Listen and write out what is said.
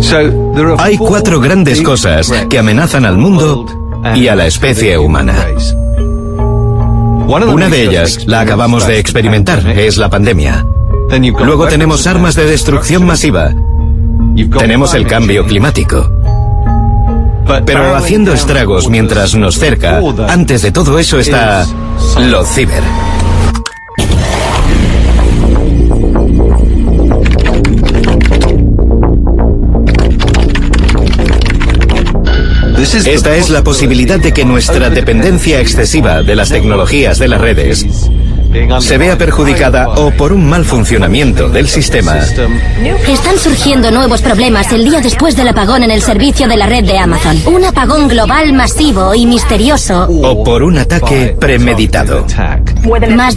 Hay 4 grandes cosas que amenazan al mundo y a la especie humana. Una de ellas la acabamos de experimentar, es la pandemia. Luego tenemos armas de destrucción masiva. Tenemos el cambio climático. Pero haciendo estragos mientras nos cerca, antes de todo eso está lo ciber. Esta es la posibilidad de que nuestra dependencia excesiva de las tecnologías de las redes se vea perjudicada o por un mal funcionamiento del sistema. Están surgiendo nuevos problemas el día después del apagón en el servicio de la red de Amazon. Un apagón global masivo y misterioso. O por un ataque premeditado. Más